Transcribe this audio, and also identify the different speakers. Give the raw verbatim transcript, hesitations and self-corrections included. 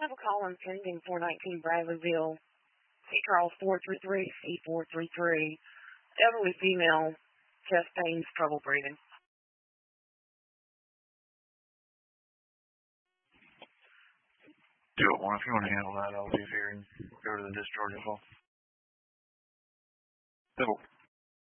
Speaker 1: have a call on pending four nineteen Bradleyville. C Charles four three three C four three three. Elderly female, chest pains, trouble breathing.
Speaker 2: Do it, one. If you want to handle that, I'll leave here and go to the discharge as well. Civil.